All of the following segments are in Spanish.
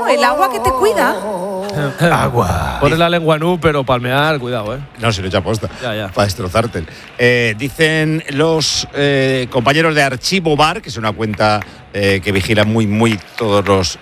el agua que te cuida. Agua. Pones la lengua nu, pero palmear, cuidado, No, si lo echa aposta. Ya. Para destrozarte. Dicen los compañeros de Archivo Bar, que es una cuenta que vigila muy todos los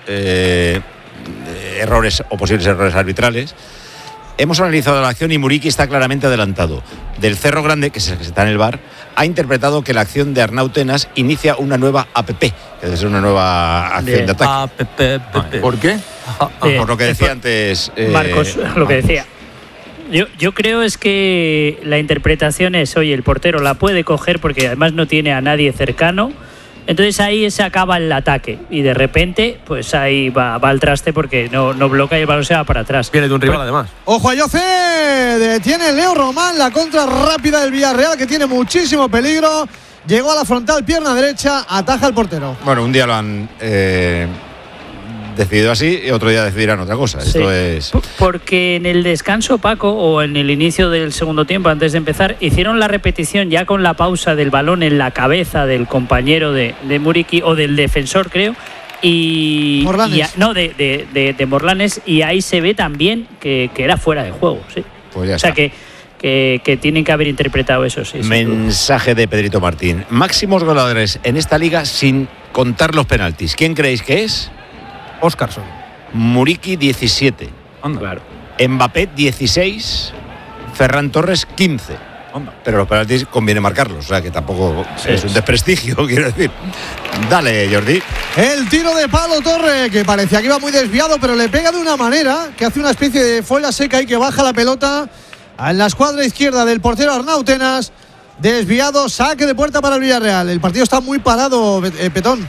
errores o posibles errores arbitrales. Hemos analizado la acción y Muriqui está claramente adelantado. Del Cerro Grande, que está en el bar, ha interpretado que la acción de Arnau Tenas inicia una nueva APP, que debe ser una nueva acción de ataque. ¿Por qué? Por lo que decía antes Marcos, lo que decía. Yo creo es que la interpretación es, oye, el portero la puede coger porque además no tiene a nadie cercano. Entonces ahí se acaba el ataque y de repente pues ahí va al traste porque no bloquea y el balón se va para atrás. Viene de un rival además. Ojo a Yoce, detiene Leo Román, la contra rápida del Villarreal que tiene muchísimo peligro. Llegó a la frontal, pierna derecha, ataja al portero. Bueno, un día lo han decidido así y otro día decidirán otra cosa. Sí. Esto es... Porque en el descanso, Paco, o en el inicio del segundo tiempo, antes de empezar, hicieron la repetición ya con la pausa del balón en la cabeza del compañero de Muriqui, o del defensor, creo, y Morlanes. De Morlanes, y ahí se ve también que era fuera de juego, sí. Pues ya o sea está. que tienen que haber interpretado eso, sí. Mensaje de Pedrito Martín. Máximos goleadores en esta liga sin contar los penaltis. ¿Quién creéis que es? Óscarson. Muriqui 17. Claro. Mbappé 16. Ferran Torres 15. Pero los penaltis conviene marcarlos, o sea que tampoco es un desprestigio, quiero decir. Dale, Jordi. El tiro de Pablo Torre, que parecía que iba muy desviado, pero le pega de una manera que hace una especie de folla seca y que baja la pelota en la escuadra izquierda del portero Arnau Tenas. Desviado, saque de puerta para el Villarreal. El partido está muy parado, Petón.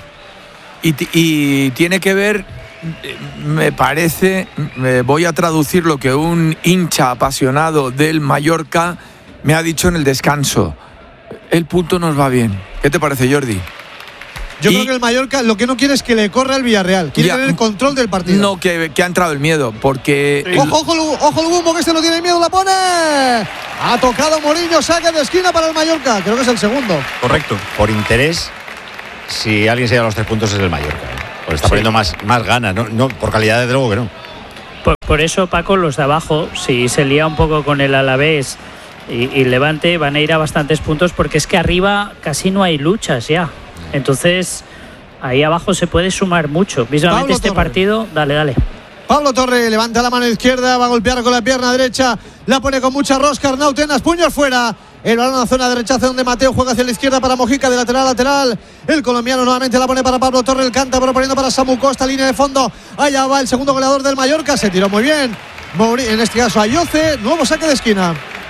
Y tiene que ver, me parece, voy a traducir lo que un hincha apasionado del Mallorca me ha dicho en el descanso. El punto nos va bien. ¿Qué te parece, Jordi? Yo creo que el Mallorca lo que no quiere es que le corra al Villarreal. Quiere tener el control del partido. No, que ha entrado el miedo, porque... Sí. Ojo el Bumbo, que este no tiene miedo, la pone. Ha tocado Mourinho, saque de esquina para el Mallorca. Creo que es el segundo. Correcto. Por interés, si alguien se lleva los 3 puntos es el Mallorca. Porque está poniendo más ganas, no, por calidad desde luego que no. Por eso, Paco, los de abajo, si se lía un poco con el Alavés y Levante, van a ir a bastantes puntos, porque es que arriba casi no hay luchas ya. Entonces, ahí abajo se puede sumar mucho. Visualmente este partido, dale. Pablo Torre levanta la mano izquierda, va a golpear con la pierna derecha, la pone con mucha rosca. Arnau Tenas, puños fuera. El balón a la zona de rechazo donde Mateo juega hacia la izquierda para Mojica, de lateral a lateral. El colombiano nuevamente la pone para Pablo Torre, el canta proponiendo para Samu Costa, línea de fondo. Allá va el segundo goleador del Mallorca, se tiró muy bien. En este caso a Yoce, nuevo saque de esquina.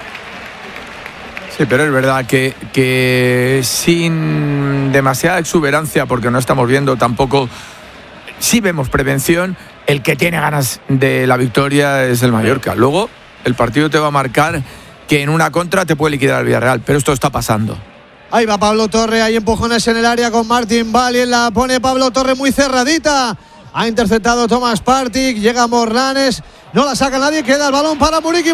Sí, pero es verdad que sin demasiada exuberancia, porque no estamos viendo tampoco, sí vemos prevención, el que tiene ganas de la victoria es el Mallorca. Luego el partido te va a marcar que en una contra te puede liquidar el Villarreal, pero esto está pasando. Ahí va Pablo Torre, hay empujones en el área con Martín Valli, la pone Pablo Torre muy cerradita. Ha interceptado Thomas Partey, llega Morlanes, no la saca nadie, queda el balón para Muriqui,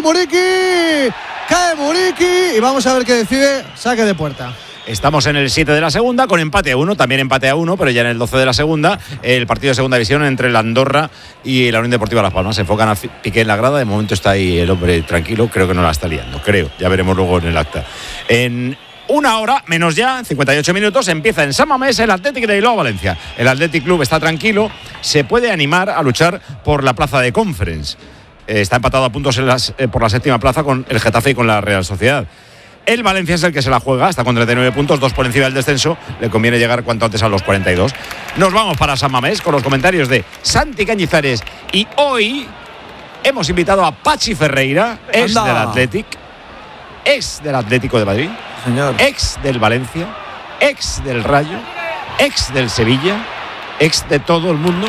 cae Muriqui y vamos a ver qué decide, saque de puerta. Estamos en el 7 de la segunda, con empate a 1, también empate a 1, pero ya en el 12 de la segunda, el partido de segunda división entre la Andorra y la Unión Deportiva Las Palmas. Se enfocan a Piqué en la grada, de momento está ahí el hombre tranquilo, creo que no la está liando, ya veremos luego en el acta. En una hora, menos ya, en 58 minutos, empieza en San Mamés el Athletic de Bilbao Valencia. El Athletic Club está tranquilo, se puede animar a luchar por la plaza de Conference. Está empatado a puntos por la séptima plaza con el Getafe y con la Real Sociedad. El Valencia es el que se la juega, está con 39 puntos, 2 por encima del descenso. Le conviene llegar cuanto antes a los 42. Nos vamos para San Mamés con los comentarios de Santi Cañizares. Y hoy hemos invitado a Pachi Ferreira, ex del Athletic, ex del Atlético de Madrid, señor, ex del Valencia, ex del Rayo, ex del Sevilla, ex de todo el mundo.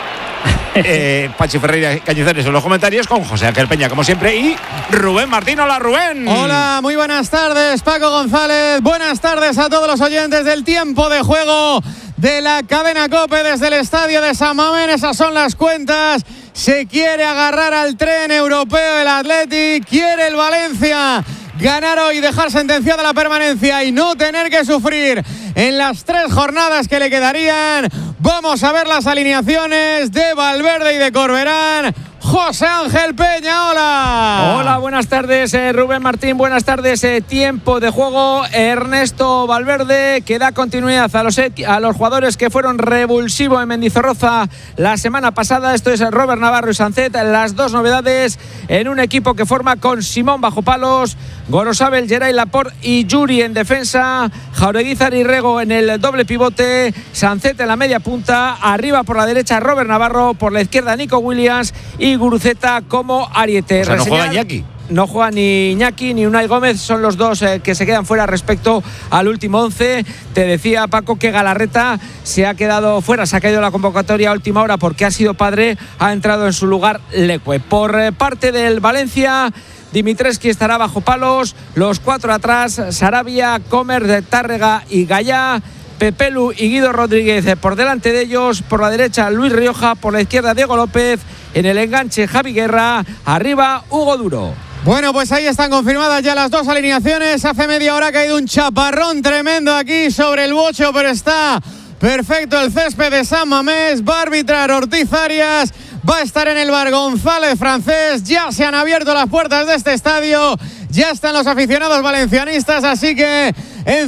Pachi Ferreira Cañizares en los comentarios, con José Ángel Peña como siempre y Rubén Martín. Hola, Rubén. Hola, muy buenas tardes, Paco González. Buenas tardes a todos los oyentes del tiempo de juego de la cadena COPE desde el estadio de San Mamés. Esas son las cuentas. Se quiere agarrar al tren europeo el Athletic, quiere el Valencia ganar hoy, dejar sentenciada la permanencia y no tener que sufrir en las 3 jornadas que le quedarían. Vamos a ver las alineaciones de Valverde y de Corberán. José Ángel Peña, hola. Hola, buenas tardes, Rubén Martín, buenas tardes. Tiempo de juego. Ernesto Valverde que da continuidad a los jugadores que fueron revulsivos en Mendizorroza la semana pasada. Esto es Robert Navarro y Sancet, las 2 novedades en un equipo que forma con Simón bajo palos, Gorosabel, Geray Laporte y Yuri en defensa, Jaureguizar y Rego en el doble pivote, Sancet en la media punta, arriba por la derecha Robert Navarro, por la izquierda Nico Williams y Guruceta como ariete. O sea, no juega Iñaki. No juega ni Iñaki ni Unai Gómez, son los dos que se quedan fuera respecto al último 11. Te decía, Paco, que Galarreta se ha quedado fuera, se ha caído la convocatoria a última hora porque ha sido padre, ha entrado en su lugar Leque. Por parte del Valencia, Dimitrescu estará bajo palos, los 4 atrás, Sarabia, Comer, Tárrega y Gallá, Pepelu y Guido Rodríguez por delante de ellos, por la derecha Luis Rioja, por la izquierda Diego López, en el enganche Javi Guerra, arriba Hugo Duro. Bueno, pues ahí están confirmadas ya las 2 alineaciones. Hace media hora ha caído un chaparrón tremendo aquí sobre el bocho, pero está perfecto el césped de San Mamés. Va a arbitrar Ortiz Arias, va a estar en el bar González Francés. Ya se han abierto las puertas de este estadio, ya están los aficionados valencianistas, así que en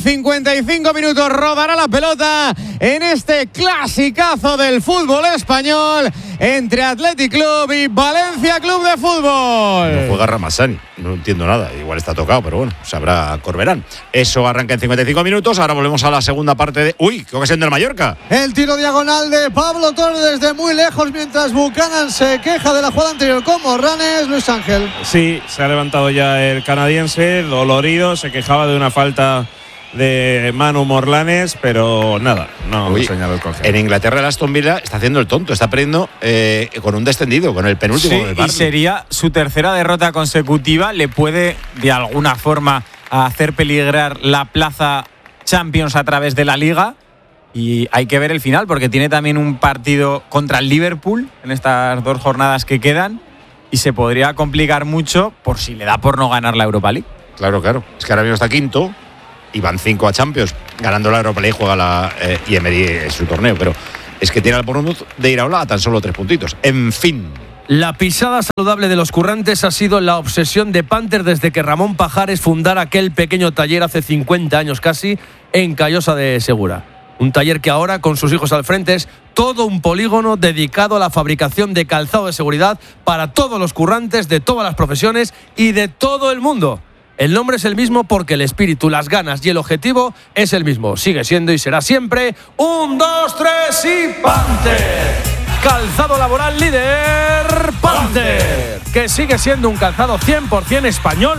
55 minutos rodará la pelota en este clasicazo del fútbol español entre Athletic Club y Valencia Club de Fútbol. No juega Ramazani, no entiendo nada, igual está tocado, pero bueno, sabrá Corberán. Eso arranca en 55 minutos, ahora volvemos a la segunda parte de... ¡Uy! ¡Qué ocasión del Mallorca! El tiro diagonal de Pablo Torre desde muy lejos, mientras Buchanan se queja de la jugada anterior con Morranes. Luis Ángel. Sí, se ha levantado ya el canadiense, dolorido, se quejaba de una falta de Manu Morlanes, pero nada, no señaló el congel. En Inglaterra el Aston Villa está haciendo el tonto, está perdiendo con un descendido, con el penúltimo del Barney. Y sería su tercera derrota consecutiva, le puede de alguna forma hacer peligrar la plaza Champions a través de la Liga, y hay que ver el final porque tiene también un partido contra el Liverpool en estas 2 jornadas que quedan y se podría complicar mucho por si le da por no ganar la Europa League. Claro, es que ahora mismo está quinto y van 5 a Champions, ganando la Europa League, juega la y Emery es su torneo, pero es que tiene al Bournemouth de Iraola a tan solo 3 puntitos. En fin. La pisada saludable de los currantes ha sido la obsesión de Panther desde que Ramón Pajares fundara aquel pequeño taller hace 50 años casi en Callosa de Segura. Un taller que ahora, con sus hijos al frente, es todo un polígono dedicado a la fabricación de calzado de seguridad para todos los currantes de todas las profesiones y de todo el mundo. El nombre es el mismo porque el espíritu, las ganas y el objetivo es el mismo. Sigue siendo y será siempre 1, 2, 3 y Panther. Calzado laboral líder Panther, que sigue siendo un calzado 100% español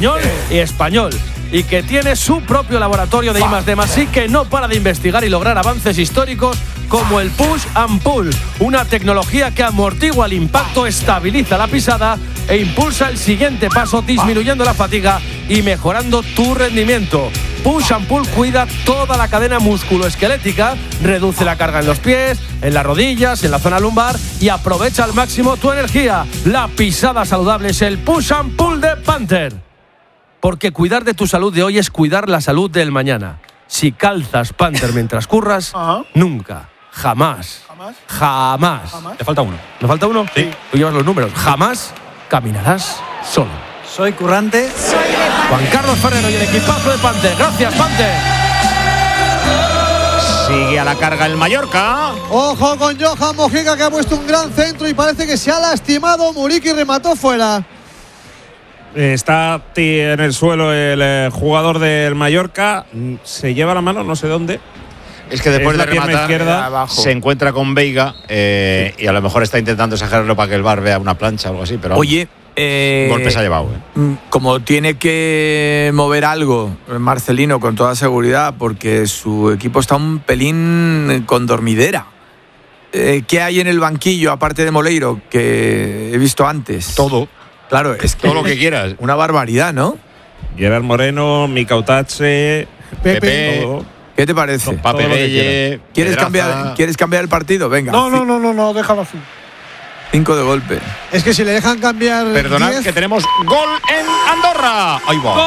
y español, y que tiene su propio laboratorio de I+D+I que no para de investigar y lograr avances históricos como el Push and Pull, una tecnología que amortigua el impacto, estabiliza la pisada e impulsa el siguiente paso, disminuyendo la fatiga y mejorando tu rendimiento. Push and Pull cuida toda la cadena musculoesquelética, reduce la carga en los pies, en las rodillas, en la zona lumbar y aprovecha al máximo tu energía. La pisada saludable es el Push and Pull de Panther. Porque cuidar de tu salud de hoy es cuidar la salud del mañana. Si calzas Panther mientras curras, nunca, jamás. Te falta uno. ¿Me falta uno? Sí. Tú llevas los números. Jamás caminarás solo. Soy currante. Juan Carlos Ferrero y el equipazo de Panther. Gracias, Panther. Sigue a la carga el Mallorca. Ojo con Johan Mojica, que ha puesto un gran centro y parece que se ha lastimado. Muriqui remató fuera. Está en el suelo el jugador del Mallorca. Se lleva la mano, no sé dónde. Es que después de pierna rematar izquierda se encuentra con Veiga y a lo mejor está intentando exagerarlo para que el VAR vea una plancha o algo así, pero Oye, golpe se ha llevado. Como tiene que mover algo Marcelino con toda seguridad, porque su equipo está un pelín con dormidera. ¿Qué hay en el banquillo aparte de Moleiro que he visto antes? Todo. Claro, es que todo lo que quieras. Una barbaridad, ¿no? Gerard Moreno, Mika Utache, Pepe. todo. ¿Qué te parece? Pape Belle, ¿Quieres cambiar el partido? Venga. No, déjalo así. 5 de golpe. Es que si le dejan cambiar. Perdonad 10, que tenemos gol en Andorra. Ahí va.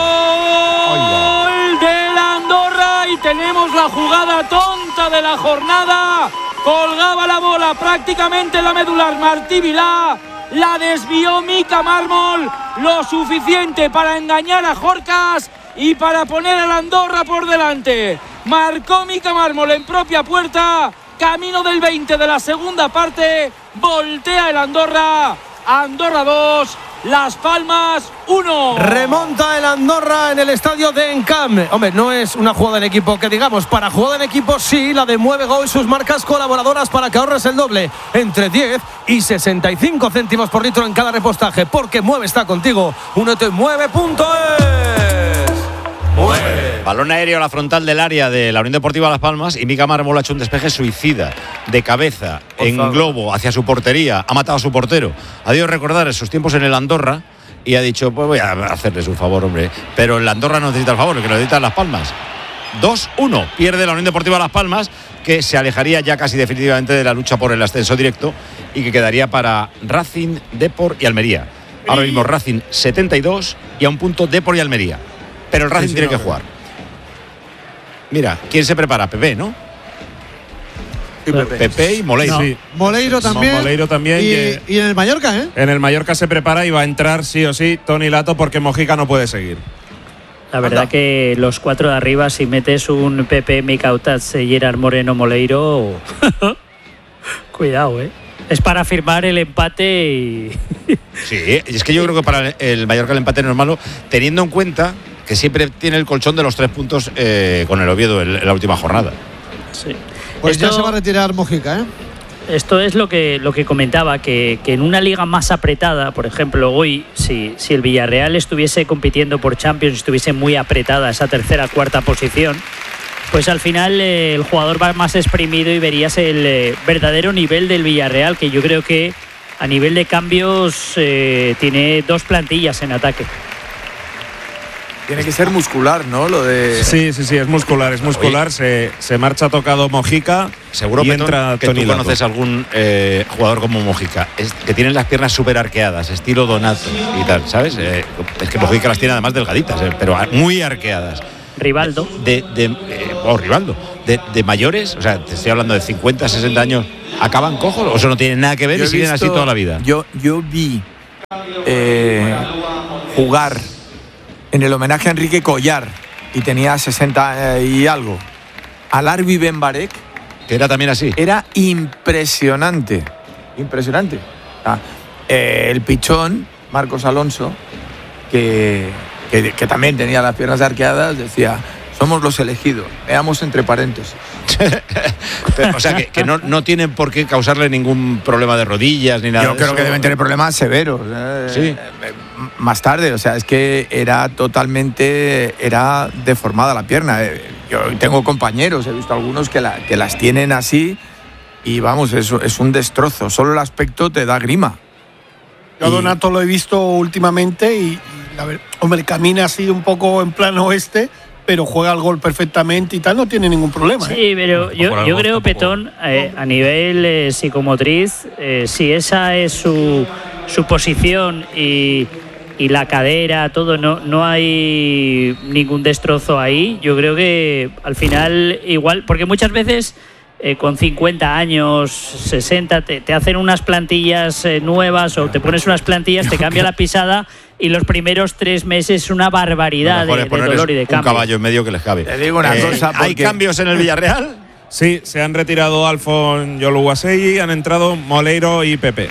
Gol de la Andorra y tenemos la jugada tonta de la jornada. Colgaba la bola prácticamente en la medular Martí Vilá. La desvió Mika Mármol lo suficiente para engañar a Jorcas y para poner a la Andorra por delante. Marcó Mika Mármol en propia puerta. Camino del 20 de la segunda parte. Voltea el Andorra. Andorra 2, Las Palmas 1. Remonta el Andorra en el estadio de Encamp. Hombre, no es una jugada en equipo que digamos. Para jugada en equipo sí, la de Mueve Go y sus marcas colaboradoras para que ahorres el doble. Entre 10 y 65 céntimos por litro en cada repostaje. Porque Mueve está contigo. Únete en mueve.es. Mueve. Balón aéreo a la frontal del área de la Unión Deportiva Las Palmas y Mika Mármol ha hecho un despeje suicida de cabeza en globo hacia su portería. Ha matado a su portero. Ha debido recordar esos tiempos en el Andorra y ha dicho, pues voy a hacerles un favor, hombre. Pero el Andorra no necesita el favor, el que lo necesita es Las Palmas. 2-1. Pierde la Unión Deportiva Las Palmas, que se alejaría ya casi definitivamente de la lucha por el ascenso directo y que quedaría para Racing, Depor y Almería. Ahora mismo Racing 72 y a un punto Depor y Almería. Pero el Racing tiene que jugar. Mira, ¿quién se prepara? Pepe, ¿no? Sí, Pepe y Moleiro. Sí. Moleiro también. Moleiro también. Y en el Mallorca, ¿eh? En el Mallorca se prepara y va a entrar sí o sí Toni Lato porque Mojica no puede seguir. La verdad que los 4 de arriba, si metes un Pepe, Mikautas, Gerard Moreno, Moleiro, cuidado, es para firmar el empate y... Sí, es que yo creo que para el Mallorca el empate no es malo, teniendo en cuenta que siempre tiene el colchón de los 3 puntos con el Oviedo en la última jornada. Sí. Pues ya se va a retirar Mojica, ¿eh? Esto es lo que comentaba, que en una liga más apretada, por ejemplo, hoy, si el Villarreal estuviese compitiendo por Champions, estuviese muy apretada esa tercera, cuarta posición, pues al final el jugador va más exprimido y verías el verdadero nivel del Villarreal, que yo creo que a nivel de cambios tiene 2 plantillas en ataque. Tiene que ser muscular, ¿no? Lo de... Sí, es muscular. Oye, se marcha tocado Mojica. Seguro y Petón, entra que Toni tú Lato. conoces algún jugador como Mojica, que tiene las piernas súper arqueadas, estilo Donato y tal, ¿sabes? Es que Mojica las tiene además delgaditas, pero muy arqueadas. Rivaldo. Rivaldo. De mayores, o sea, te estoy hablando de 50, 60 años, ¿acaban cojos? ¿O eso no tiene nada que ver y siguen así toda la vida? Yo vi jugar en el homenaje a Enrique Collar y tenía 60 y algo. Al Arbi Benbarek, Que era también así. Era impresionante. Impresionante. El pichón, Marcos Alonso, que también tenía las piernas arqueadas, decía: somos los elegidos, veamos entre paréntesis. O sea, que no tienen por qué causarle ningún problema de rodillas ni nada. Yo creo que deben tener problemas severos. Sí. Más tarde, o sea, es que era deformada la pierna. Yo tengo compañeros, he visto algunos que las tienen así y vamos, es un destrozo. Solo el aspecto te da grima. Yo a Donato lo he visto últimamente y hombre, camina así un poco en plan oeste, pero juega al gol perfectamente y tal, no tiene ningún problema. Sí, pero yo creo, Petón, a nivel psicomotriz, si esa es su posición y la cadera, todo, no hay ningún destrozo ahí. Yo creo que al final igual, porque muchas veces con 50 años, 60, te hacen unas plantillas nuevas o te pones unas plantillas, te cambia la pisada y los primeros 3 meses es una barbaridad de dolor y de cambio. Un caballo en medio que les cabe. Te digo una cosa. ¿Hay cambios en el Villarreal? Sí, se han retirado Alfon Yoluguasegui, han entrado Moleiro y Pepe.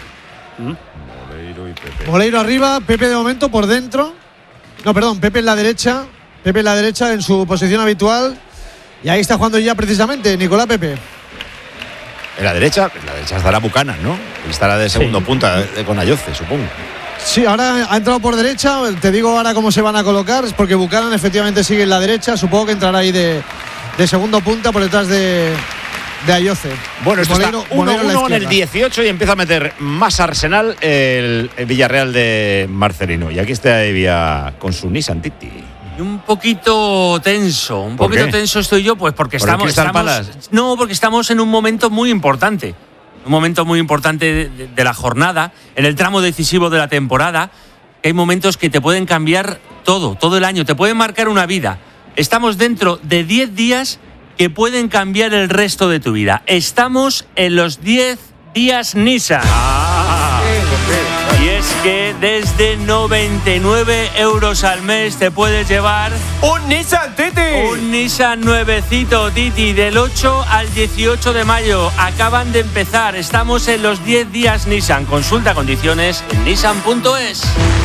Moleiro arriba, Pepe de momento por dentro. No, perdón, Pepe en la derecha. Pepe en la derecha en su posición habitual. Y ahí está jugando ya precisamente Nicolás Pepe. En la derecha estará Buchanan, ¿no? Estará de segundo punta con Ayoce, supongo. Sí, ahora ha entrado por derecha. Te digo ahora cómo se van a colocar, porque Buchanan efectivamente sigue en la derecha. Supongo que entrará ahí de segundo punta por detrás de Ayoce. Bueno, esto Moleiro, está 1-1 en el 18 y empieza a meter más Arsenal el Villarreal de Marcelino. Y aquí está Evia con su Nissan Titi. Un poquito tenso, estoy yo, pues porque ¿Por el Crystal Palace? No, porque estamos en un momento muy importante. un momento muy importante de la jornada, en el tramo decisivo de la temporada, que hay momentos que te pueden cambiar todo el año, te pueden marcar una vida. Estamos dentro de 10 días que pueden cambiar el resto de tu vida. Estamos en los 10 días Nissan. Y es que desde 99 euros al mes te puedes llevar ¡un Nissan Titi! Un Nissan nuevecito Titi del 8 al 18 de mayo. Acaban de empezar. Estamos en los 10 días Nissan. Consulta condiciones en nissan.es.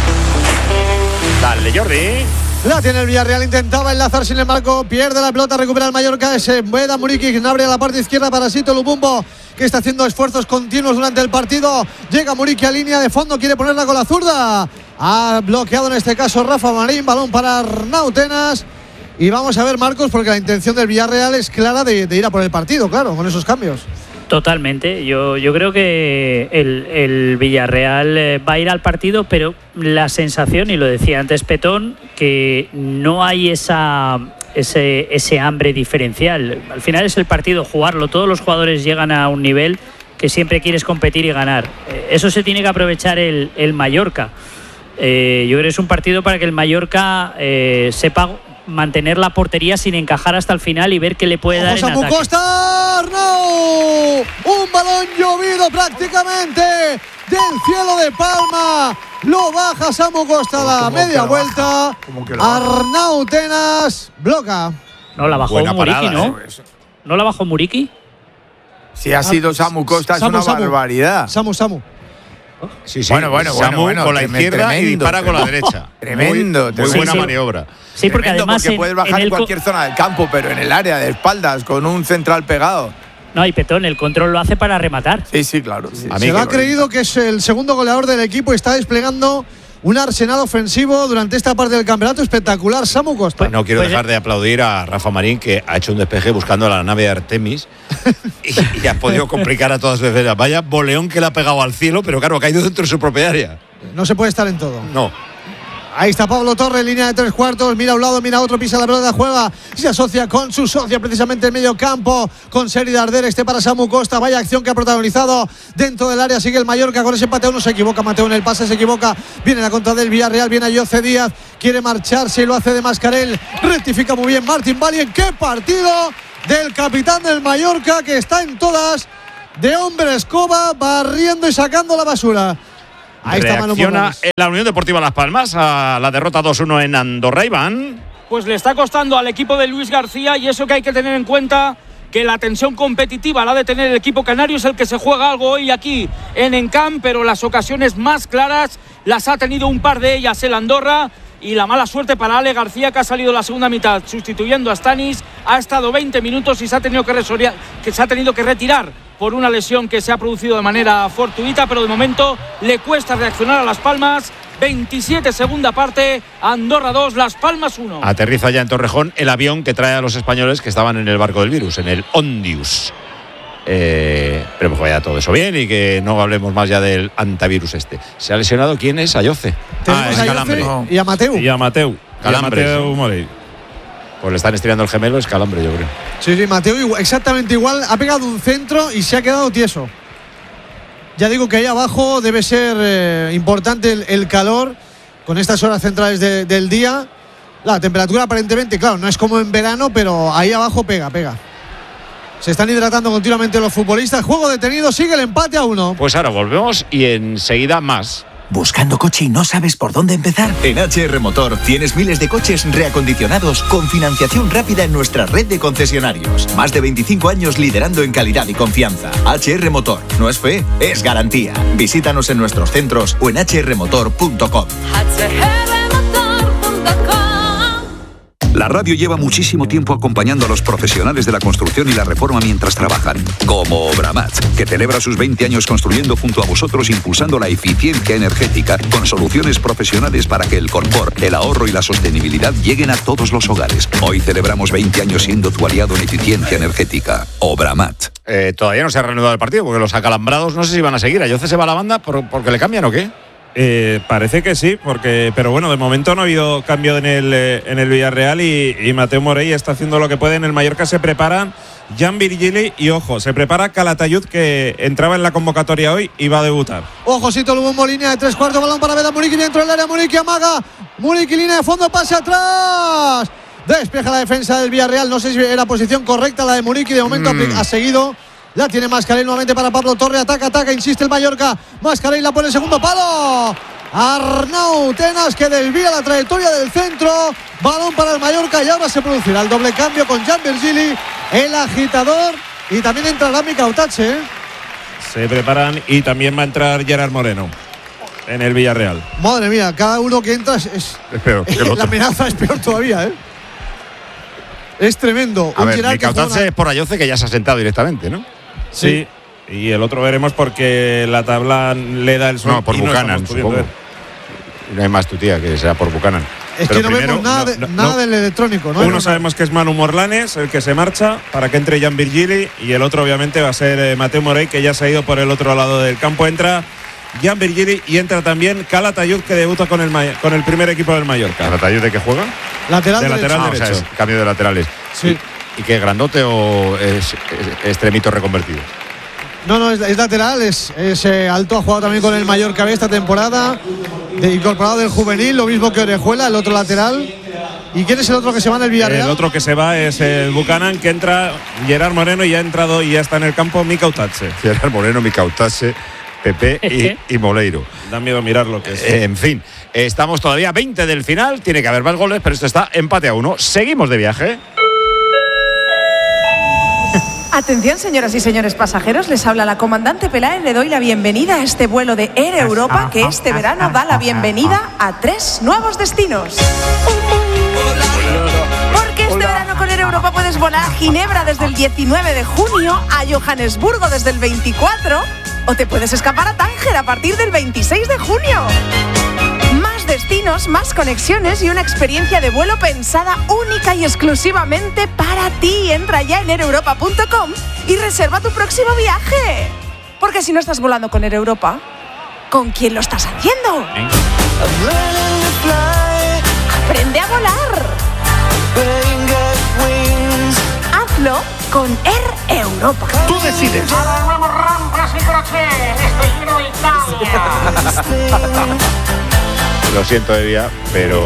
Dale, Jordi. La tiene el Villarreal, intentaba enlazar sin embargo, pierde la pelota, recupera el Mallorca, se mueve Muriqui, quien abre a la parte izquierda para Sito Lubumbo, que está haciendo esfuerzos continuos durante el partido. Llega Muriqui a línea de fondo, quiere ponerla con la zurda. Ha bloqueado en este caso Rafa Marín, balón para Arnau Tenas. Y vamos a ver, Marcos, porque la intención del Villarreal es clara de ir a por el partido, claro, con esos cambios. Totalmente, yo creo que el Villarreal va a ir al partido, pero la sensación, y lo decía antes Petón, que no hay ese hambre diferencial. Al final es el partido, jugarlo, todos los jugadores llegan a un nivel que siempre quieres competir y ganar. Eso se tiene que aprovechar el Mallorca. Yo creo que es un partido para que el Mallorca sepa mantener la portería sin encajar hasta el final y ver qué le puede dar en ataque. Costa, Arnau, un balón llovido prácticamente del cielo de Palma, lo baja Samu Costa a la media vuelta. Arnau Tenas bloca. No la bajó Muriqui, ¿no? ¿No la bajó Muriqui? Si ha sido Samu Costa, es una barbaridad. Samu. Sí, bueno, con la izquierda y dispara con la derecha. Tremendo. Muy buena maniobra. Sí, porque además puedes bajar en cualquier zona del campo, pero en el área de espaldas con un central pegado. No, y Petón, el control lo hace para rematar. Sí, claro. Sí. Se lo ha creído que es el segundo goleador del equipo y está desplegando un arsenal ofensivo durante esta parte del campeonato espectacular. Samu Costa. No quiero dejar de aplaudir a Rafa Marín, que ha hecho un despeje buscando la nave de Artemis y ha podido complicar a todas las veces. Vaya boleón que le ha pegado al cielo, pero claro, ha caído dentro de su propia área. No se puede estar en todo. No. Ahí está Pablo Torre, línea de 3/4, mira a un lado, mira a otro, pisa la pelota, juega, se asocia con su socia precisamente en medio campo, con Seri Darder, para Samu Costa, vaya acción que ha protagonizado dentro del área, sigue el Mallorca con ese empate a 1, se equivoca Mateo en el pase, se equivoca, viene la contra del Villarreal, viene a Jose Díaz, quiere marcharse y lo hace de Mascarell, rectifica muy bien Martín Valien, qué partido del capitán del Mallorca que está en todas, de hombre escoba, barriendo y sacando la basura. Ahí está Manu Morlanes. En la Unión Deportiva Las Palmas a la derrota 2-1 en Andorra, Iván. Pues le está costando al equipo de Luis García, y eso que hay que tener en cuenta, que la tensión competitiva la ha de tener el equipo canario, es el que se juega algo hoy aquí en Encamp, pero las ocasiones más claras las ha tenido un par de ellas el Andorra. Y la mala suerte para Ale García, que ha salido la segunda mitad sustituyendo a Stanis, ha estado 20 minutos y se ha tenido que retirar por una lesión que se ha producido de manera fortuita, pero de momento le cuesta reaccionar a Las Palmas. 27 segunda parte, Andorra 2, Las Palmas 1. Aterriza ya en Torrejón el avión que trae a los españoles que estaban en el barco del virus, en el Ondius. Pero pues vaya todo eso bien y que no hablemos más ya del antivirus este. ¿Se ha lesionado quién es? Ayoce. Es Calambre. Y a Mateu. Calambre. Pues le están estirando el gemelo, es Calambre, yo creo. Sí, Mateu exactamente igual, ha pegado un centro y se ha quedado tieso. Ya digo que ahí abajo debe ser importante el calor con estas horas centrales del día. La temperatura aparentemente, claro, no es como en verano, pero ahí abajo pega. Se están hidratando continuamente los futbolistas. Juego detenido, sigue el empate a 1. Pues ahora volvemos y enseguida más. ¿Buscando coche y no sabes por dónde empezar? En HR Motor tienes miles de coches reacondicionados con financiación rápida en nuestra red de concesionarios. Más de 25 años liderando en calidad y confianza. HR Motor. No es fe, es garantía. Visítanos en nuestros centros o en hrmotor.com. La radio lleva muchísimo tiempo acompañando a los profesionales de la construcción y la reforma mientras trabajan, como Obramat, que celebra sus 20 años construyendo junto a vosotros, impulsando la eficiencia energética con soluciones profesionales para que el confort, el ahorro y la sostenibilidad lleguen a todos los hogares. Hoy celebramos 20 años siendo tu aliado en eficiencia energética. Obramat. Todavía no se ha reanudado el partido porque los acalambrados no sé si van a seguir. ¿Ayoce se va a la banda porque le cambian o qué? Parece que sí, pero bueno, de momento no ha habido cambio en el Villarreal y Mateu Morey está haciendo lo que puede. En el Mallorca se preparan Jan Virgili y ojo, se prepara Calatayud, que entraba en la convocatoria hoy y va a debutar. Ojo, Sito Lubombo, línea de 3/4, balón para Veda Muriqui dentro del área, Muriqui amaga, Muriqui línea de fondo, pase atrás. Despeja la defensa del Villarreal, no sé si era posición correcta la de Muriqui, de momento ha seguido. La tiene Mascarell nuevamente para Pablo Torre, ataca, insiste el Mallorca. Mascarell la pone el segundo palo. Arnau Tenas, que desvía la trayectoria del centro. Balón para el Mallorca y ahora se producirá el doble cambio con Jan Virgili, el agitador, y también entrará Mika Utache. Se preparan y también va a entrar Gerard Moreno en el Villarreal. Madre mía, cada uno que entra es peor que el otro. La amenaza es peor todavía, ¿eh? Es tremendo. A ver, Mika Utache es por Ayoce, que ya se ha sentado directamente, ¿no? Sí. Y el otro veremos porque la tabla le da el sol. No, por Buchanan, supongo. No hay más tu tía, que sea por Buchanan. Es pero que no vemos nada del electrónico, ¿no? Uno sabemos que es Manu Morlanes, el que se marcha, para que entre Jan Virgili, y el otro obviamente va a ser Mateu Morey, que ya se ha ido por el otro lado del campo. Entra Jan Virgili y entra también Calatayud, que debuta con el primer equipo del Mallorca. ¿Calatayud de qué juega? Lateral derecho. O sea, es cambio de laterales. Sí. ¿Y qué, grandote o es extremito reconvertido? No, es lateral, es alto, ha jugado también con el Mallorca esta temporada, incorporado del juvenil, lo mismo que Orejuela, el otro lateral. ¿Y quién es el otro que se va en el Villarreal? El otro que se va es el Buchanan, que entra Gerard Moreno, y ya ha entrado y ya está en el campo Mika Utache. Gerard Moreno, Mika Utache, Pepe y Moleiro. Da miedo mirar lo que es. En fin, estamos todavía a 20 del final, tiene que haber más goles, pero esto está empate a 1. Seguimos de viaje. Atención, señoras y señores pasajeros, les habla la comandante Peláez. Le doy la bienvenida a este vuelo de Air Europa, que este verano da la bienvenida a 3 nuevos destinos. Porque este verano con Air Europa puedes volar a Ginebra desde el 19 de junio, a Johannesburgo desde el 24, o te puedes escapar a Tánger a partir del 26 de junio. Más destinos, más conexiones y una experiencia de vuelo pensada única y exclusivamente para ti. Entra ya en aereuropa.com y reserva tu próximo viaje. Porque si no estás volando con Air Europa, ¿con quién lo estás haciendo? Aprende a volar. Hazlo con Air Europa. Tú decides. Lo siento, Evia, pero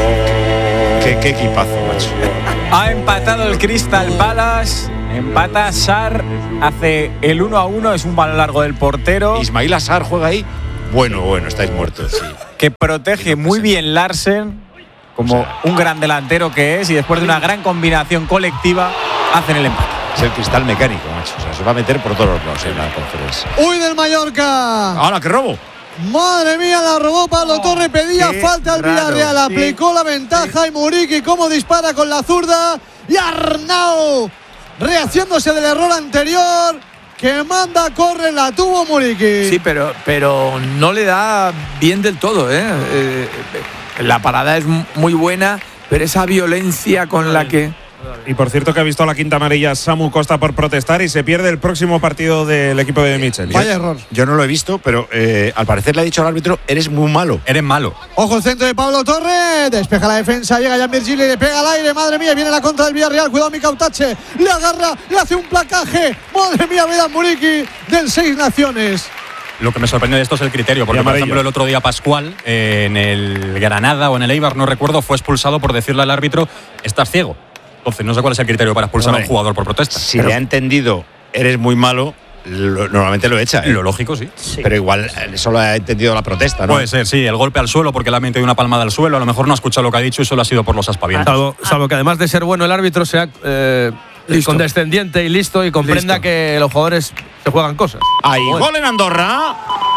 qué equipazo, macho. Ha empatado el Crystal Palace, empata Sarr, hace el 1-1, es un balón largo del portero. Ismail Assar juega ahí. Bueno, estáis muertos, sí. Que protege muy bien Larsen, como un gran delantero que es, y después de una gran combinación colectiva, hacen el empate. Es el cristal mecánico, macho. O sea, se va a meter por todos los lados en la conferencia. ¡Uy, del Mallorca! ¡Ahora, qué robo! Madre mía, la robó Pablo Torre, pedía falta al Villarreal, aplicó la ventaja y Muriqui cómo dispara con la zurda, y Arnau rehaciéndose del error anterior, que manda, corre, la tuvo Muriqui. Sí, pero no le da bien del todo, ¿eh? La parada es muy buena, pero esa violencia con la que... Y por cierto que ha visto la quinta amarilla Samu Costa por protestar y se pierde el próximo partido del equipo de Mitchell. Vaya error. Yo no lo he visto, pero al parecer le ha dicho al árbitro, eres muy malo. Eres malo. Ojo el centro de Pablo Torre, despeja la defensa, llega Jan Virgili, le pega al aire, madre mía, viene la contra del Villarreal, cuidado Mika Utache, le agarra, le hace un placaje, madre mía, Vedan Muriqui del 6 Naciones. Lo que me sorprende de esto es el criterio, porque por ejemplo el otro día Pascual, en el Granada o en el Eibar, no recuerdo, fue expulsado por decirle al árbitro, estás ciego. Entonces no sé cuál es el criterio para expulsar a un jugador por protesta. Si le ha entendido, eres muy malo, normalmente lo echa. Lo lógico, sí. Pero igual solo ha entendido la protesta, ¿no? Puede ser, sí, el golpe al suelo porque le ha metido una palmada al suelo, a lo mejor no ha escuchado lo que ha dicho y solo ha sido por los aspavientos. Salvo que además de ser bueno el árbitro sea condescendiente y listo y comprenda que los jugadores se juegan cosas. Ahí, gol en Andorra.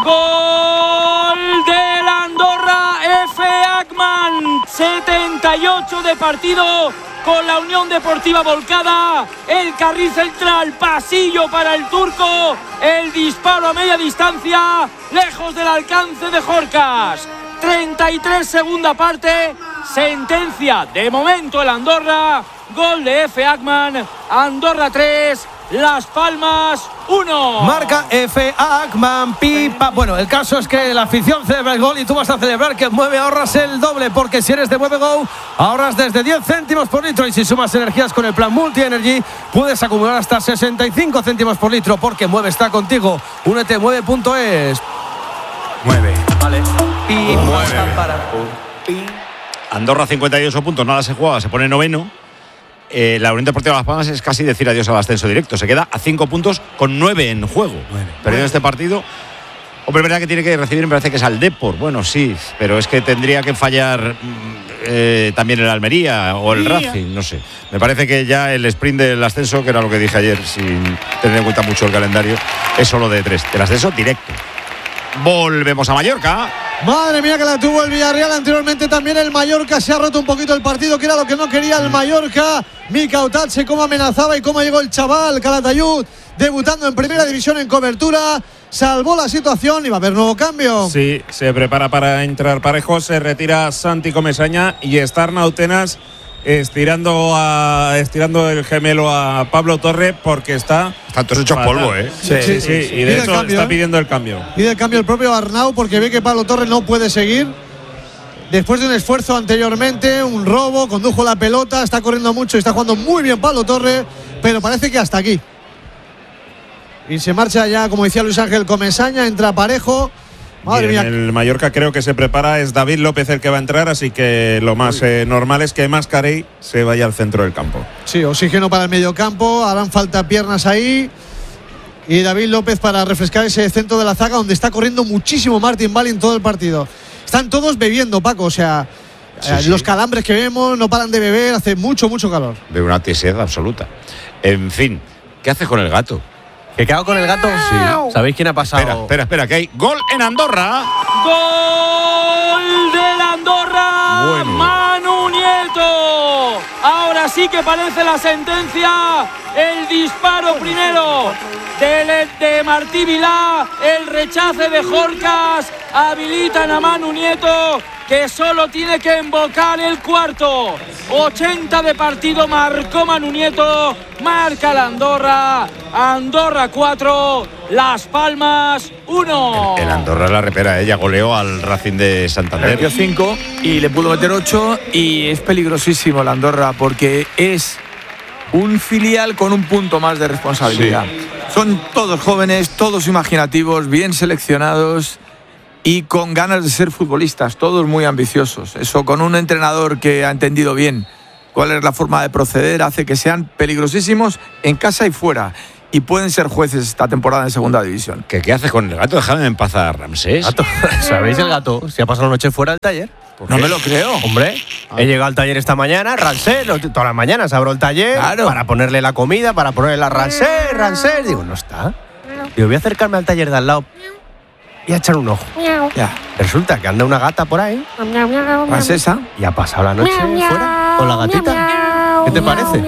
Gol del Andorra, F. Agman, 78 de partido con la Unión Deportiva volcada, el carril central, pasillo para el turco, el disparo a media distancia, lejos del alcance de Jorcas. 33 segunda parte, sentencia de momento el Andorra, gol de F. Agman, Andorra 3, Las Palmas 1. Marca F. Ackman, pipa. Bueno, el caso es que la afición celebra el gol y tú vas a celebrar que en Mueve ahorras el doble, porque si eres de Mueve Go, ahorras desde 10 céntimos por litro y si sumas energías con el plan Multi Energy, puedes acumular hasta 65 céntimos por litro, porque Mueve está contigo. Únete, mueve.es. Mueve. Vale. Andorra 58 puntos, nada se juega, se pone noveno. La Unión Deportiva Las Palmas es casi decir adiós al ascenso directo. Se queda a 5 puntos con 9 en juego. Perdiendo este partido. Hombre, es verdad que tiene que recibir, me parece que es al Depor. Bueno, sí, pero es que tendría que fallar también el Almería o el Racing, no sé. Me parece que ya el sprint del ascenso, que era lo que dije ayer, sin tener en cuenta mucho el calendario, es solo de 3. El ascenso directo. Volvemos a Mallorca. Madre mía que la tuvo el Villarreal anteriormente también el Mallorca. Se ha roto un poquito el partido, que era lo que no quería el Mallorca. Mika Otatse, cómo amenazaba y cómo llegó el chaval Calatayud, debutando en primera división en cobertura. Salvó la situación y va a haber nuevo cambio. Sí, se prepara para entrar Parejo. Se retira Santi Comesaña y está Arnau Tenas estirando el gemelo a Pablo Torre, porque está todos hechos polvo, ¿eh? Sí. Y de hecho está pidiendo el cambio. Pide el cambio el propio Arnau porque ve que Pablo Torre no puede seguir. Después de un esfuerzo anteriormente, un robo, condujo la pelota, está corriendo mucho y está jugando muy bien Pablo Torre, pero parece que hasta aquí. Y se marcha ya, como decía Luis Ángel Comesaña, entra Parejo. Madre mía. El Mallorca creo que se prepara, es David López el que va a entrar, así que lo más normal es que Mascarell se vaya al centro del campo. Sí, oxígeno para el mediocampo, harán falta piernas ahí. Y David López para refrescar ese centro de la zaga, donde está corriendo muchísimo Martin Bali en todo el partido. Están todos bebiendo, Paco, o sea, los calambres que vemos, no paran de beber, hace mucho calor. De una tibieza absoluta. En fin, ¿qué haces con el gato? ¿Que qué hago con el gato? Sí. ¿Sabéis quién ha pasado? Espera, que hay gol en Andorra. ¡Gol del Andorra! Bueno. Manu Nieto. Ahora sí que parece la sentencia. El disparo primero de Martí Vilá. El rechace de Jorcas. Habilitan a Manu Nieto, que solo tiene que embocar el cuarto. 80 de partido marcó Manu Nieto. Marca la Andorra. Andorra 4, Las Palmas 1. El Andorra la repera, ella goleó al Racing de Santander. Metió 5 y le pudo meter 8 y es peligrosísimo la Andorra porque es un filial con un punto más de responsabilidad. Sí. Son todos jóvenes, todos imaginativos, bien seleccionados y con ganas de ser futbolistas, todos muy ambiciosos. Eso con un entrenador que ha entendido bien cuál es la forma de proceder, hace que sean peligrosísimos en casa y fuera. Y pueden ser jueces esta temporada en segunda división. ¿Qué haces con el gato? Déjame en paz a Ramsés. ¿Gato? ¿Sabéis el gato? Se ha pasado la noche fuera del taller. No me lo creo. Hombre, he llegado al taller esta mañana, Ramsés, todas las mañanas abro el taller para ponerle la comida, para ponerle la Ramsés. Digo, no está. Digo, voy a acercarme al taller de al lado y a echar un ojo. Ya. Resulta que anda una gata por ahí. Francesa. Y ha pasado la noche fuera con la gatita. ¿Qué te parece?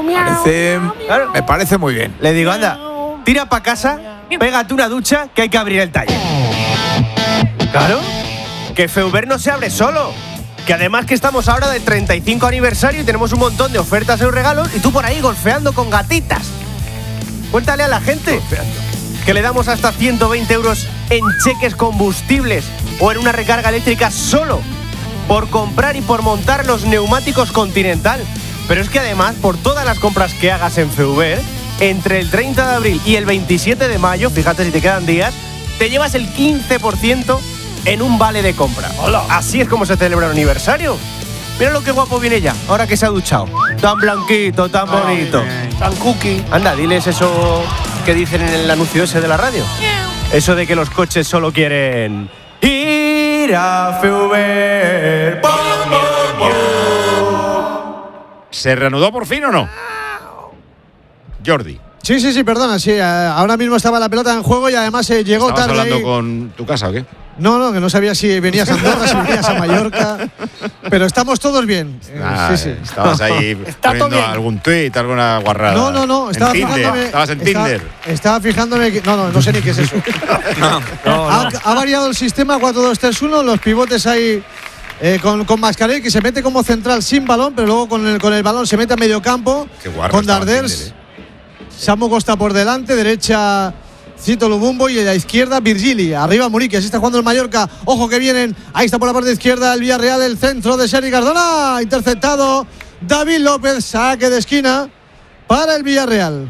Me parece muy bien. Le digo, anda, tira para casa, pégate una ducha, que hay que abrir el taller. Claro, que Feuber no se abre solo. Que además que estamos ahora del 35 aniversario y tenemos un montón de ofertas y regalos y tú por ahí golfeando con gatitas. Cuéntale a la gente que le damos hasta 120 euros en cheques combustibles o en una recarga eléctrica solo por comprar y por montar los neumáticos Continental. Pero es que además, por todas las compras que hagas en Feuber, entre el 30 de abril y el 27 de mayo, fíjate si te quedan días, te llevas el 15% en un vale de compra. ¡Hola! Así es como se celebra el aniversario. Mira lo que guapo viene ya, ahora que se ha duchado. Tan blanquito, tan bonito. Tan cookie. Anda, diles eso que dicen en el anuncio ese de la radio. Eso de que los coches solo quieren ir a Feuber. ¿Se reanudó por fin o no? Jordi. Sí, perdona, sí. Ahora mismo estaba la pelota en juego y además llegó ¿Estabas tarde. hablando ahí con tu casa o qué? No, que no sabía si venías a Andorra, si venías a Mallorca. Pero estamos todos bien. Sí. Estabas ahí poniendo algún tuit, alguna guarrada. No. Estaba fijándome. Estabas en Tinder. Estaba fijándome que. No sé ni qué es eso. Ha variado el sistema 4-2-3-1, los pivotes ahí. Con Mascarell, que se mete como central sin balón, pero luego con el balón se mete a medio campo. Qué guarro con Darders. Samu Costa por delante, derecha Cito Lubumbo y a la izquierda Virgili. Arriba Muriqui, así está jugando el Mallorca. Ojo que vienen, ahí está por la parte izquierda el Villarreal, el centro de Sergi Cardona. Interceptado David López, saque de esquina para el Villarreal.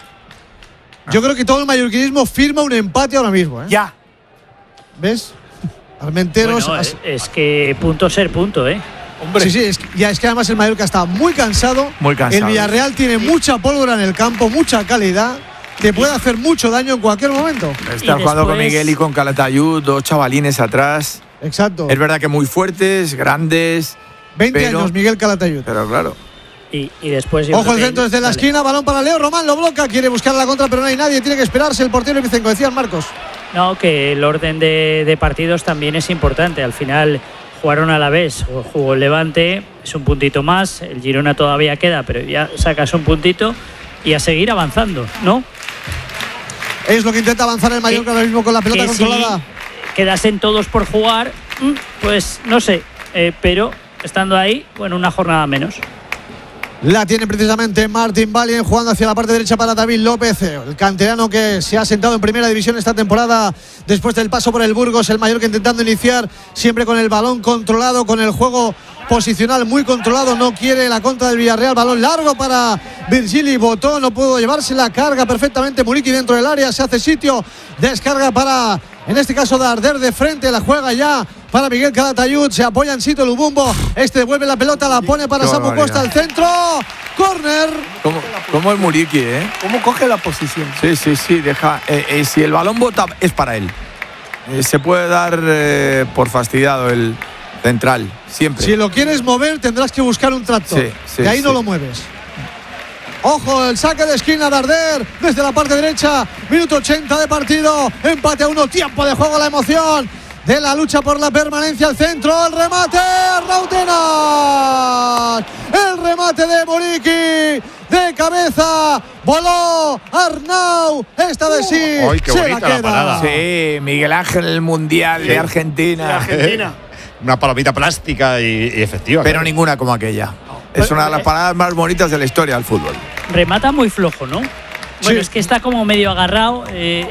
Yo creo que todo el mallorquinismo firma un empate ahora mismo, ¿eh? Ya. ¿Ves? Armenteros. Bueno, es que punto ser punto, ¿eh? Hombre. Sí, es que además el Mallorca está muy cansado. Muy cansado. El Villarreal tiene mucha pólvora en el campo, mucha calidad. Te puede hacer mucho daño en cualquier momento. Está jugando con Miguel y con Calatayud, dos chavalines atrás. Exacto. Es verdad que muy fuertes, grandes. 20 años, Miguel Calatayud. Pero claro. Y después. Ojo el centro desde la esquina, balón para Leo. Román lo bloca, quiere buscar la contra, pero no hay nadie. Tiene que esperarse el portero Vicenco, decían Marcos. No, que el orden de partidos también es importante. Al final jugaron a la vez, jugó el Levante, es un puntito más. El Girona todavía queda, pero ya sacas un puntito y a seguir avanzando, ¿no? Es lo que intenta avanzar el Mallorca ahora mismo con la pelota controlada. Si quedasen todos por jugar, pues no sé, pero estando ahí, bueno, una jornada menos. La tiene precisamente Martín Valien jugando hacia la parte derecha para David López, el canterano que se ha sentado en primera división esta temporada después del paso por el Burgos. El Mallorca intentando iniciar siempre con el balón controlado, con el juego posicional muy controlado. No quiere la contra del Villarreal. Balón largo para Virgili, botó, no pudo llevarse la carga perfectamente Muriqui dentro del área, se hace sitio, descarga para, en este caso, Darder de frente, la juega ya para Miguel Calatayud, se apoya en Cito Lubumbo, este devuelve la pelota, la pone para Samu Costa, al centro, córner. ¿Cómo es Muriqui, eh? ¿Cómo coge la posición? Sí, deja. Si el balón bota, es para él. Se puede dar por fastidiado el central, siempre. Si lo quieres mover, tendrás que buscar un tractor. De ahí no lo mueves. Ojo, el saque de esquina Darder desde la parte derecha. Minuto 80 de partido. Empate a 1, tiempo de juego, la emoción de la lucha por la permanencia al centro. El remate, Rautenas. El remate de Muriqui. De cabeza, voló Arnau. Esta vez sí. ¡Ay, qué bonita la parada! Sí, Miguel Ángel, el Mundial de Argentina. Una palomita plástica y efectiva. Pero ninguna como aquella. Es una de las paradas más bonitas de la historia del fútbol. Remata muy flojo, ¿no? Bueno, es que está como medio agarrado.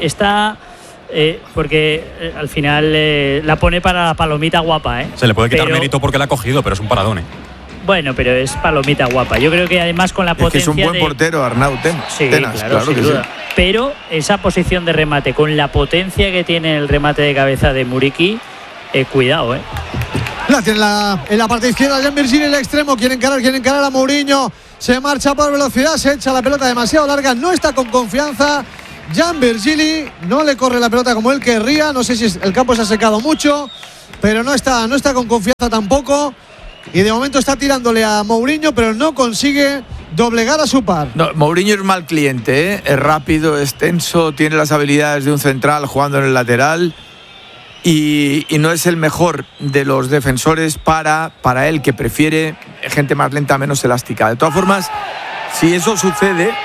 Porque al final la pone para la palomita guapa, ¿eh? Se le puede quitar mérito porque la ha cogido, pero es un paradón, ¿eh? Bueno, pero es palomita guapa. Yo creo que además con la potencia. Es un buen portero, Arnau Tenas. Sí, claro, sin duda. Sí. Pero esa posición de remate, con la potencia que tiene el remate de cabeza de Muriqui, cuidado, ¿eh? La tiene en la parte izquierda, Jan Virgili, el extremo. Quiere encarar a Mourinho. Se marcha por velocidad, se echa la pelota demasiado larga. No está con confianza. Jan Virgili no le corre la pelota como él querría. No sé si el campo se ha secado mucho, pero no está con confianza tampoco. Y de momento está tirándole a Mourinho, pero no consigue doblegar a su par. No, Mourinho es mal cliente, ¿eh? Es rápido, es tenso, tiene las habilidades de un central jugando en el lateral. Y no es el mejor de los defensores para él, que prefiere gente más lenta, menos elástica. De todas formas, si eso sucede,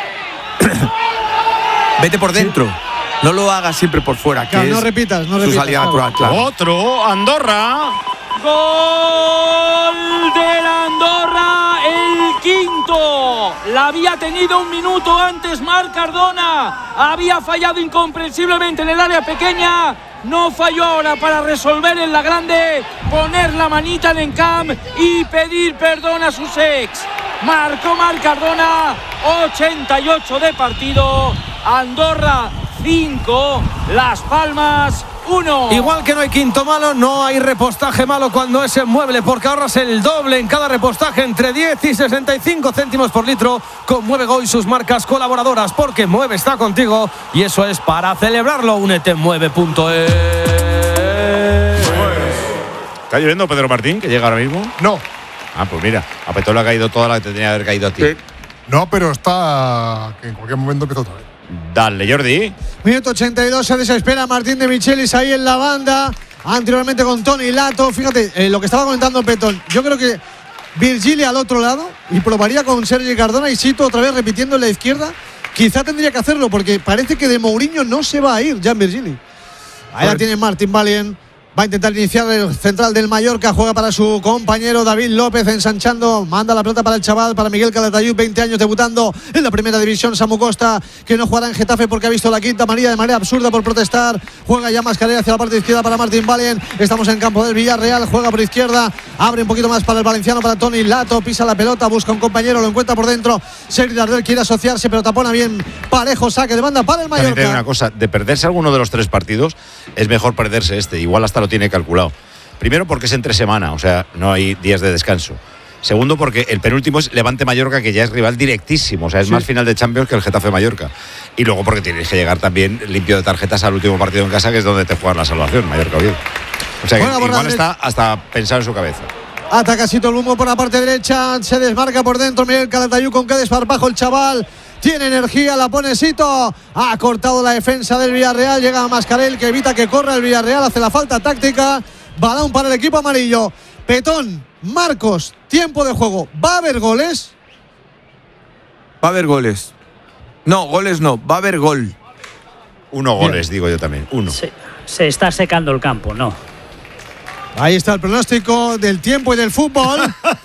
vete por dentro. Sí. No lo hagas siempre por fuera, que no repitas, su salida natural. Claro. Otro, Andorra. Gol del Andorra, el quinto. La había tenido un minuto antes Marc Cardona. Había fallado incomprensiblemente en el área pequeña. No falló ahora para resolver en la grande, poner la manita en Encamp y pedir perdón a sus ex. Marcó Marc Cardona, 88 de partido. Andorra 5, Las Palmas 1. Igual que no hay quinto malo, no hay repostaje malo cuando es en Mueble, porque ahorras el doble en cada repostaje, entre 10 y 65 céntimos por litro, con Muebego y sus marcas colaboradoras, porque Mueve está contigo y eso es para celebrarlo. Únete en mueve.es. ¿Está lloviendo Pedro Martín, que llega ahora mismo? No. Ah, pues mira, a Petón le ha caído toda la que te tenía que haber caído a ti. No, pero está que en cualquier momento empieza otra vez. Dale, Jordi. Minuto 82, se desespera Martín de Michelis ahí en la banda. Anteriormente con Toni Lato. Fíjate, lo que estaba comentando Petón. Yo creo que Virgili al otro lado y probaría con Sergi Cardona y Sito otra vez repitiendo en la izquierda. Quizá tendría que hacerlo porque parece que de Mourinho no se va a ir Jan Virgili. Ahí la tiene Martín Valien. Va a intentar iniciar el central del Mallorca. Juega para su compañero David López, ensanchando. Manda la pelota para el chaval, para Miguel Calatayud, 20 años, debutando en la primera división. Samu Costa, que no jugará en Getafe porque ha visto la quinta amarilla de manera absurda por protestar. Juega ya Mascarell hacia la parte izquierda para Martín Valien. Estamos en campo del Villarreal. Juega por izquierda. Abre un poquito más para el valenciano, para Toni Lato. Pisa la pelota, busca un compañero, lo encuentra por dentro. Sergi Darder quiere asociarse, pero tapona bien Parejo. Saque de banda para el Mallorca. También te digo una cosa, de perderse alguno de los 3 partidos, es mejor perderse este. Igual hasta lo tiene calculado. Primero porque es entre semana, o sea, no hay días de descanso. Segundo porque el penúltimo es Levante Mallorca, que ya es rival directísimo, o sea, es más final de Champions que el Getafe Mallorca. Y luego porque tienes que llegar también limpio de tarjetas al último partido en casa, que es donde te juegas la salvación, Mallorca bien. O sea, que igual está hasta pensado en su cabeza. Ataca Sito Lumbo por la parte derecha, se desmarca por dentro Miguel Calatayud, con qué desparpajo el chaval. Tiene energía, la pone Sito. Ha cortado la defensa del Villarreal. Llega a Mascarell, que evita que corra el Villarreal. Hace la falta táctica. Balón para el equipo amarillo. Petón, Marcos, tiempo de juego. ¿Va a haber goles? Va a haber goles. No, goles no. Va a haber gol. 1 goles, digo yo también. 1. Se está secando el campo, ¿no? Ahí está el pronóstico del tiempo y del fútbol.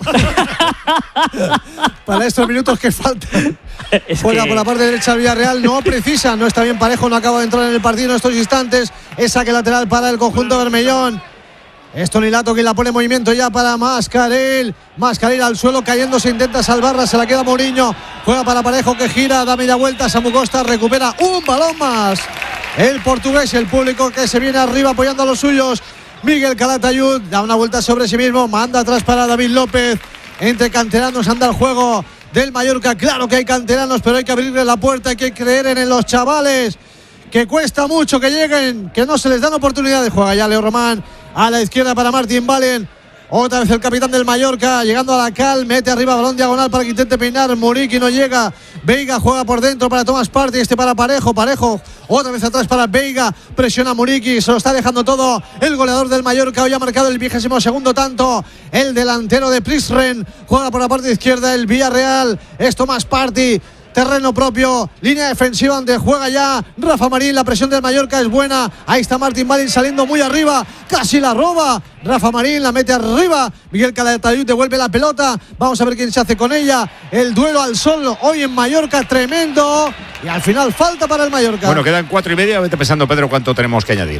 Para estos minutos que faltan. Fuera por la parte derecha del Villarreal, no precisa, no está bien Parejo, no acaba de entrar en el partido en estos instantes. Es saque lateral para el conjunto bermellón. Es Toni Lato quien la pone en movimiento ya para Mascarell. Mascarell al suelo cayéndose, intenta salvarla, se la queda Mourinho. Juega para Parejo, que gira, da media vuelta. Samu Costa recupera un balón más. El portugués, el público que se viene arriba apoyando a los suyos. Miguel Calatayud da una vuelta sobre sí mismo, manda atrás para David López. Entre canteranos anda el juego del Mallorca. Claro que hay canteranos, pero hay que abrirle la puerta, hay que creer en los chavales, que cuesta mucho que lleguen, que no se les dan oportunidades. Juega ya Leo Román a la izquierda para Martín Valien. Otra vez el capitán del Mallorca, llegando a la cal, mete arriba, balón diagonal para que intente peinar. Muriqui no llega. Veiga juega por dentro para Thomas Partey, para Parejo. Parejo otra vez atrás para Veiga. Presiona a Muriqui, se lo está dejando todo el goleador del Mallorca. Hoy ha marcado el 22º tanto. El delantero de Plisren juega por la parte izquierda el Villarreal. Es Thomas Partey. Terreno propio, línea defensiva donde juega ya Rafa Marín. La presión del Mallorca es buena. Ahí está Martín Valien saliendo muy arriba. Casi la roba. Rafa Marín la mete arriba. Miguel Calatayud devuelve la pelota. Vamos a ver quién se hace con ella. El duelo al sol hoy en Mallorca, tremendo. Y al final falta para el Mallorca. Bueno, quedan 4:30. Vete pensando, Pedro, cuánto tenemos que añadir.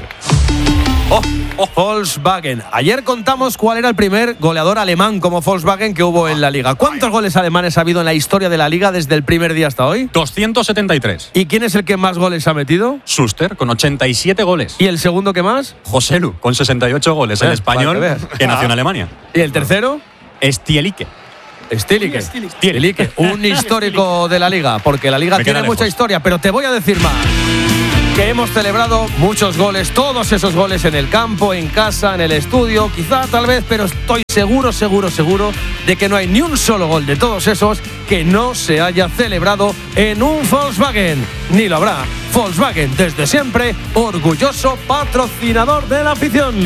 Volkswagen. Ayer contamos cuál era el primer goleador alemán como Volkswagen que hubo en la Liga. ¿Cuántos goles alemanes ha habido en la historia de la Liga desde el primer día hasta hoy? 273. ¿Y quién es el que más goles ha metido? Schuster, con 87 goles. ¿Y el segundo que más? Joselu, con 68 goles. El español que nació en Alemania. ¿Y el tercero? Stielike. Stielike, un histórico de la Liga, porque la Liga tiene mucha historia, pero te voy a decir más. Que hemos celebrado muchos goles, todos esos goles en el campo, en casa, en el estudio, quizá, tal vez, pero estoy seguro de que no hay ni un solo gol de todos esos que no se haya celebrado en un Volkswagen. Ni lo habrá. Volkswagen, desde siempre, orgulloso patrocinador de la afición.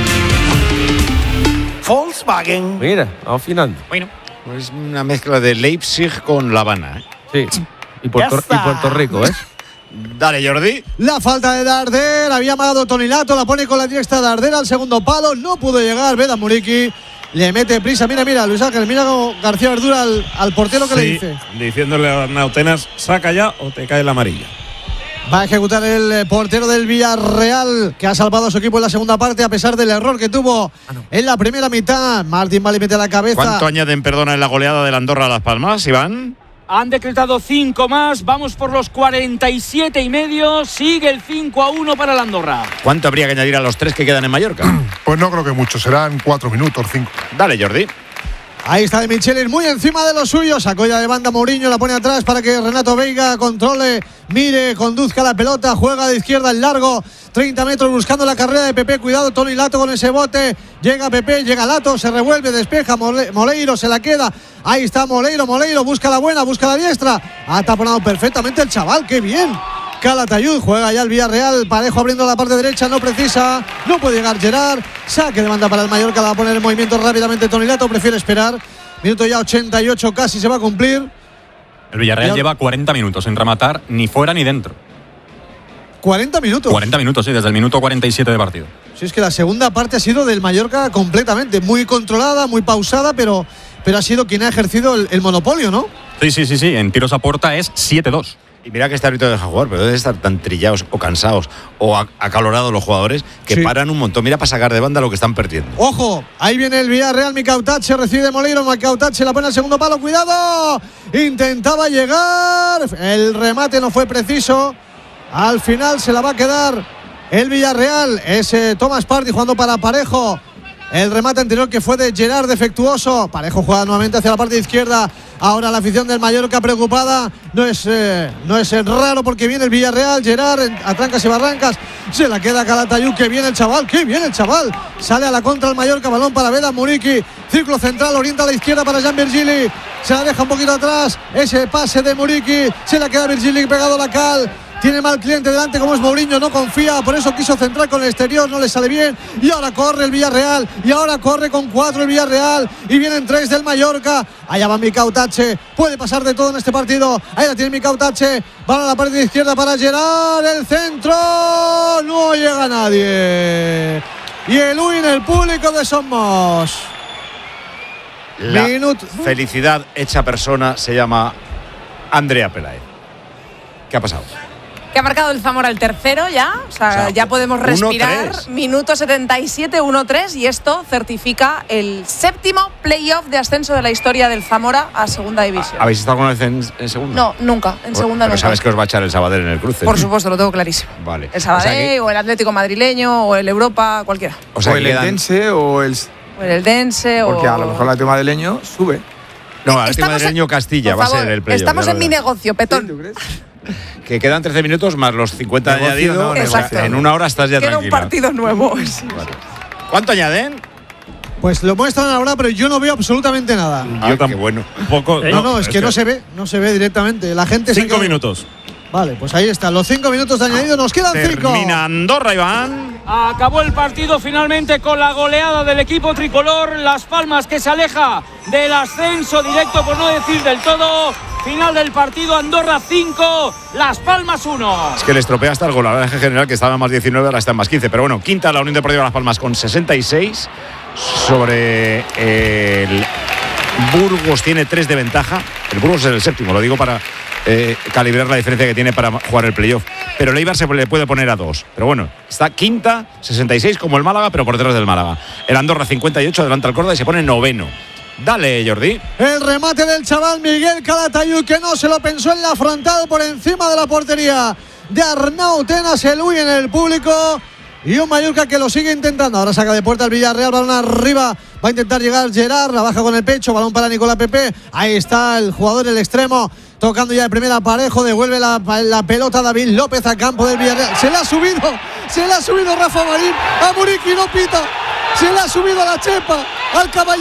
Volkswagen. Mira, afinando. Bueno, es una mezcla de Leipzig con La Habana. Sí, y Puerto Rico, ¿eh? Dale, Jordi. La falta de Darder, había amagado Toni Lato, la pone con la diestra Darder al segundo palo, no pudo llegar, Veda Muriqui, le mete prisa, mira, Luis Ángel, mira como García Verdura al portero que le dice. Diciéndole a Nautenas, saca ya o te cae la amarilla. Va a ejecutar el portero del Villarreal, que ha salvado a su equipo en la segunda parte a pesar del error que tuvo en la primera mitad. Martín Valien mete la cabeza. ¿Cuánto añaden, perdona, en la goleada del Andorra a Las Palmas, Iván? Han decretado 5 más, vamos por los 47,5, sigue el 5-1 para el Andorra. ¿Cuánto habría que añadir a los 3 que quedan en Mallorca? Pues no creo que mucho, serán 4 minutos, 5. Dale, Jordi. Ahí está de Michelis, muy encima de los suyos. Sacó ya de banda Mourinho, la pone atrás para que Renato Veiga controle, mire, conduzca la pelota, juega de izquierda en largo, 30 metros buscando la carrera de Pepe. Cuidado, Toni Lato con ese bote. Llega Pepe, llega Lato, se revuelve, despeja. Moleiro se la queda. Ahí está Moleiro, busca la buena, busca la diestra. Ha taponado perfectamente el chaval, qué bien. Calatayud juega ya el Villarreal. Parejo abriendo la parte derecha, no precisa, no puede llegar Gerard. Saque de banda para el Mallorca, la va a poner en movimiento rápidamente Toni Lato, prefiere esperar. Minuto ya 88, casi se va a cumplir. El Villarreal lleva 40 minutos sin rematar ni fuera ni dentro. 40 minutos. 40 minutos, sí, desde el minuto 47 de partido. Sí, es que la segunda parte ha sido del Mallorca completamente, muy controlada, muy pausada, pero ha sido quien ha ejercido el monopolio, ¿no? Sí, en tiros a puerta es 7-2. Y mira que este árbitro deja jugar, pero deben estar tan trillados o cansados o acalorados los jugadores que paran un montón. Mira para sacar de banda lo que están perdiendo. Ojo, ahí viene el Villarreal, Micautache recibe de Moleiro, Micautache la pone al segundo palo, cuidado, intentaba llegar, el remate no fue preciso, al final se la va a quedar el Villarreal, ese Thomas Partey jugando para Parejo. El remate anterior que fue de Gerard defectuoso. Parejo juega nuevamente hacia la parte izquierda. Ahora la afición del Mallorca preocupada. No es raro porque viene el Villarreal. Gerard a trancas y barrancas. Se la queda Calatayud. Que viene el chaval. Que viene el chaval. Sale a la contra el Mallorca. Balón para Vela Muriqui. Círculo central. Orienta a la izquierda para Jan Virgili. Se la deja un poquito atrás. Ese pase de Muriqui. Se la queda Virgili pegado a la cal. Tiene mal cliente delante como es Mourinho, no confía, por eso quiso centrar con el exterior, no le sale bien. Y ahora corre el Villarreal, y ahora corre con 4 el Villarreal, y vienen 3 del Mallorca. Allá va Micautache, puede pasar de todo en este partido. Ahí la tiene Micautache, van a la parte izquierda para Gerard, el centro, no llega nadie. Y el win, el público de Somos. La felicidad hecha persona se llama Andrea Pelaez. ¿Qué ha pasado? Que ha marcado el Zamora el tercero ya, o sea ya podemos respirar. 1-3. Minuto 77, 1-3, y esto certifica el 7º playoff de ascenso de la historia del Zamora a segunda división. ¿Habéis estado alguna vez en segunda? No, nunca, en segunda pero nunca. sabes que os va a echar el Sabadell en el cruce. Por supuesto, lo tengo clarísimo. Vale. El Sabadell, o el Atlético madrileño, o el Europa, cualquiera. O el Eldense o el... O el Eldense, porque a lo mejor el Atlético madrileño sube. No, el Atlético madrileño Castilla va a ser el playoff. Estamos en mi negocio, Petón. Que quedan 13 minutos más los 50 añadidos. No, exacto. En una hora estás ya Queda tranquila. un partido nuevo. Sí. Vale. ¿Cuánto añaden? Pues lo muestran ahora, pero yo no veo absolutamente nada. Yo también. Bueno. Poco. No, es que no se ve directamente. La gente 5 minutos. Vale, pues ahí está. Los 5 minutos de añadido, nos quedan 5. Termina Andorra, Iván. Acabó el partido finalmente con la goleada del equipo tricolor. Las Palmas, que se aleja del ascenso directo, por no decir del todo. Final del partido, Andorra 5, Las Palmas 1. Es que le estropea hasta el golaje general, que estaba en más 19, ahora está en más 15. Pero bueno, quinta la Unión Deportiva Las Palmas con 66 sobre el Burgos, tiene 3 de ventaja. El Burgos es el 7º, lo digo para calibrar la diferencia que tiene para jugar el playoff. Pero el Eibar se le puede poner a 2. Pero bueno, está quinta, 66 como el Málaga, pero por detrás del Málaga. El Andorra 58, adelanta al Córdoba y se pone 9º. Dale, Jordi. El remate del chaval Miguel Calatayud, que no se lo pensó en la frontal, por encima de la portería de Arnau Tenas, el Uy en el público. Y un Mallorca que lo sigue intentando. Ahora saca de puerta el Villarreal, balón arriba. Va a intentar llegar Gerard, la baja con el pecho, balón para Nicolás Pepe. Ahí está el jugador, el extremo, tocando ya el primer aparejo. Devuelve la pelota David López a campo del Villarreal. Se le ha subido Rafa Marín a Muriqui, no pita. Se le ha subido a la chepa al caballero.